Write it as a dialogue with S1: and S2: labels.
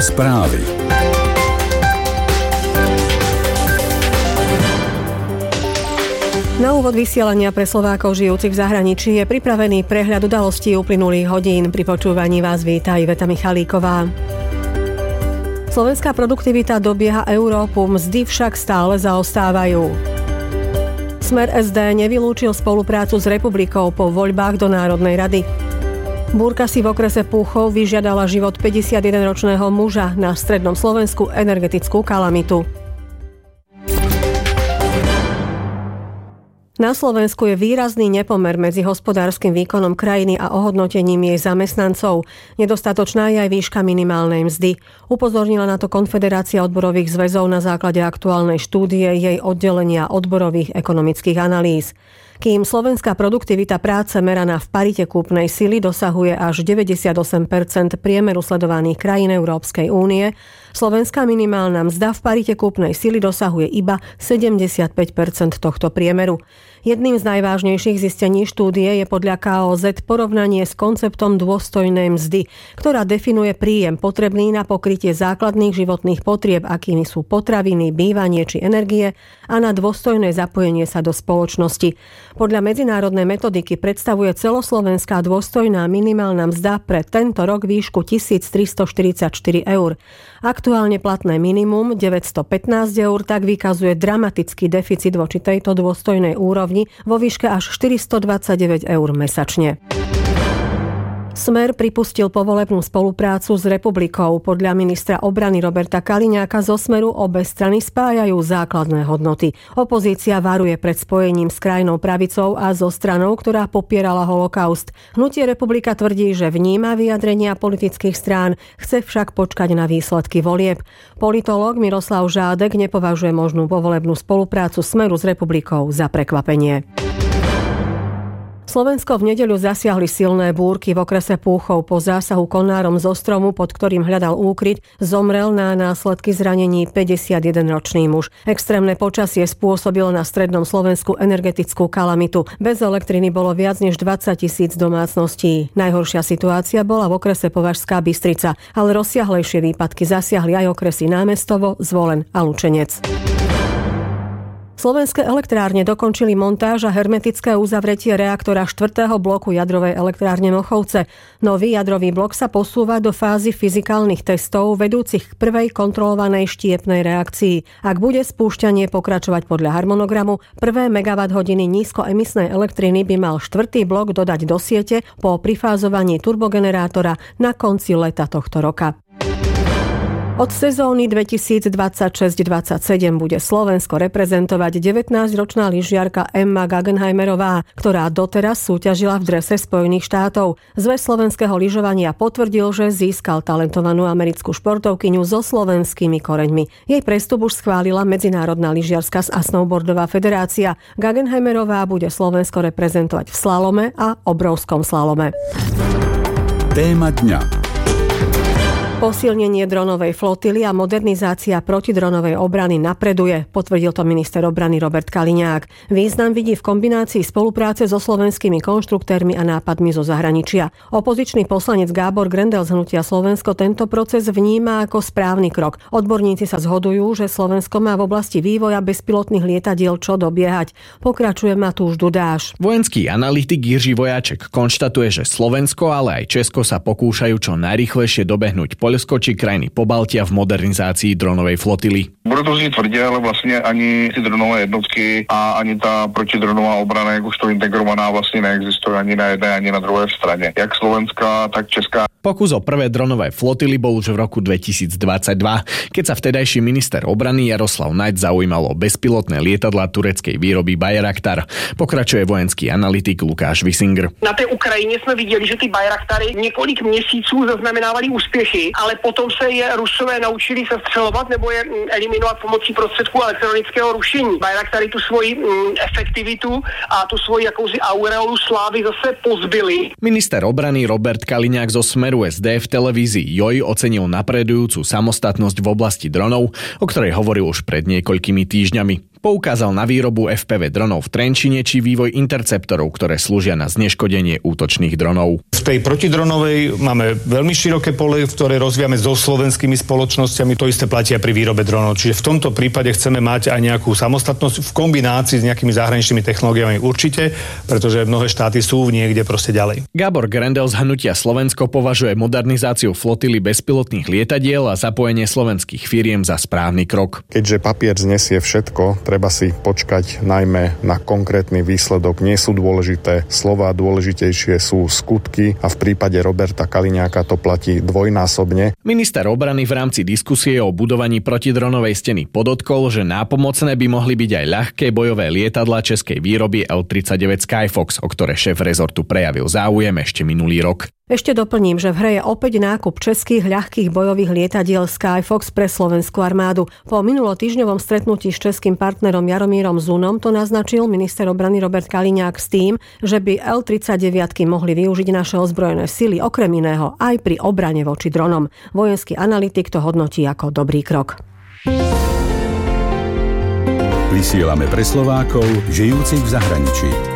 S1: Správy.
S2: Na úvod vysielania pre Slovákov žijúcich v zahraničí je pripravený prehľad udalostí uplynulých hodín. Pri počúvaní vás víta Iveta Michalíková. Slovenská produktivita dobieha Európu, mzdy však stále zaostávajú. Smer SD nevylúčil spoluprácu s Republikou po voľbách do Národnej rady. Búrka si v okrese Púchov vyžiadala život 51-ročného muža, na strednom Slovensku energetickú kalamitu. Na Slovensku je výrazný nepomer medzi hospodárskym výkonom krajiny a ohodnotením jej zamestnancov. Nedostatočná je aj výška minimálnej mzdy. Upozornila na to Konfederácia odborových zväzov na základe aktuálnej štúdie jej oddelenia odborových ekonomických analýz. Kým slovenská produktivita práce meraná v parite kúpnej sily dosahuje až 98% priemeru sledovaných krajín Európskej únie, slovenská minimálna mzda v parite kúpnej sily dosahuje iba 75% tohto priemeru. Jedným z najvážnejších zistení štúdie je podľa KOZ porovnanie s konceptom dôstojnej mzdy, ktorá definuje príjem potrebný na pokrytie základných životných potrieb, akými sú potraviny, bývanie či energie, a na dôstojné zapojenie sa do spoločnosti. Podľa medzinárodnej metodiky predstavuje celoslovenská dôstojná minimálna mzda pre tento rok výšku 1344 eur. Aktuálne platné minimum 915 eur tak vykazuje dramatický deficit voči tejto dôstojnej úrovni vo výške až 429 eur mesačne. Smer pripustil povolebnú spoluprácu s Republikou. Podľa ministra obrany Roberta Kaliňáka zo Smeru obe strany spájajú základné hodnoty. Opozícia varuje pred spojením s krajnou pravicou a so stranou, ktorá popierala holokaust. Hnutie Republika tvrdí, že vníma vyjadrenia politických strán, chce však počkať na výsledky volieb. Politológ Miroslav Žádek nepovažuje možnú povolebnú spoluprácu Smeru s Republikou za prekvapenie. Slovensko v nedeľu zasiahli silné búrky v okrese Púchov. Po zásahu konárom zo stromu, pod ktorým hľadal úkryt, zomrel na následky zranení 51-ročný muž. Extrémne počasie spôsobilo na strednom Slovensku energetickú kalamitu. Bez elektriny bolo viac než 20 000 domácností. Najhoršia situácia bola v okrese Považská Bystrica, ale rozsiahlejšie výpadky zasiahli aj okresy Námestovo, Zvolen a Lučenec. Slovenské elektrárne dokončili montáž a hermetické uzavretie reaktora 4. bloku jadrovej elektrárne Mochovce. Nový jadrový blok sa posúva do fázy fyzikálnych testov vedúcich k prvej kontrolovanej štiepnej reakcii. Ak bude spúšťanie pokračovať podľa harmonogramu, prvé megawatt-hodiny nízkoemisnej elektriny by mal 4. blok dodať do siete po prifázovaní turbogenerátora na konci leta tohto roka. Od sezóny 2026-27 bude Slovensko reprezentovať 19-ročná lyžiarka Emma Guggenheimerová, ktorá doteraz súťažila v drese Spojených štátov. Zväz slovenského lyžovania potvrdil, že získal talentovanú americkú športovkyňu so slovenskými koreňmi. Jej prestup už schválila Medzinárodná lyžiarska a snowboardová federácia. Guggenheimerová bude Slovensko reprezentovať v slalome a obrovskom slalome.
S1: Téma dňa.
S2: Posilnenie dronovej flotily a modernizácia protidronovej obrany napreduje, potvrdil to minister obrany Robert Kaliňák. Význam vidí v kombinácii spolupráce so slovenskými konštruktérmi a nápadmi zo zahraničia. Opozičný poslanec Gábor Grendel z Hnutia Slovensko tento proces vníma ako správny krok. Odborníci sa zhodujú, že Slovensko má v oblasti vývoja bezpilotných lietadiel čo dobiehať. Pokračuje Matúš Dudáš.
S3: Vojenský analytik Jiří Vojáček konštatuje, že Slovensko, ale aj Česko sa pokúšajú čo najrýchlejšie dobehnúť Poľsko či krajiny Pobaltia v modernizácii dronovej flotily.
S4: Bude to zní tvrdě, ale vlastně ani ty dronové jednotky a ani ta protidronová obrana, jak už to integrovaná, vlastně neexistuje ani na jedné, ani na druhé straně. Jak slovenská, tak česká.
S3: Pokus o prvé dronové flotily bol už v roku 2022, keď sa vtedajší minister obrany Jaroslav Naď zaujímal o bezpilotné lietadlá tureckej výroby Bayraktar. Pokračuje vojenský analytik Lukáš Visinger.
S5: Na té Ukrajině jsme viděli, že ty Bayraktary několik měsíců zaznamenávali úspěchy, ale potom se je Rusové naučili sestřelovat nebo je eliminovat pomocí prostředků elektronického rušení. Bayraktary tu svoji efektivitu a tu svoji jakousi aureolu slávy zase pozbyli.
S3: Minister obrany Robert Kaliňák zo Smeru SD v televízii JOJ ocenil napredujúcu samostatnosť v oblasti dronov, o ktorej hovoril už pred niekoľkými týždňami. Poukázal na výrobu FPV dronov v Trenčine či vývoj interceptorov, ktoré slúžia na zneškodenie útočných dronov.
S6: V tej protidronovej máme veľmi široké pole, ktoré rozvíjame so slovenskými spoločnosťami. To isté platia pri výrobe dronov. Čiže v tomto prípade chceme mať aj nejakú samostatnosť v kombinácii s nejakými zahraničnými technológiami určite, pretože mnohé štáty sú niekde proste ďalej.
S3: Gábor Grendel z hnutia Slovensko považuje modernizáciu flotily bezpilotných lietadiel a zapojenie slovenských firiem za správny krok.
S7: Keďže papier znesie všetko, treba si počkať najmä na konkrétny výsledok. Nie sú dôležité slová, dôležitejšie sú skutky a v prípade Roberta Kaliňáka to platí dvojnásobne.
S3: Minister obrany v rámci diskusie o budovaní protidronovej steny podotkol, že nápomocné by mohli byť aj ľahké bojové lietadlá českej výroby L-39 Skyfox, o ktoré šéf rezortu prejavil záujem ešte minulý rok.
S2: Ešte doplním, že v hre je opäť nákup českých ľahkých bojových lietadiel Skyfox pre slovenskú armádu. Po minulotýždňovom stretnutí s českým partnerom Jaromírom Zunom to naznačil minister obrany Robert Kaliňák s tým, že by L-39 mohli využiť naše ozbrojené sily okrem iného aj pri obrane voči dronom. Vojenský analytik to hodnotí ako dobrý krok.
S1: Vysielame pre Slovákov žijúcich v zahraničí.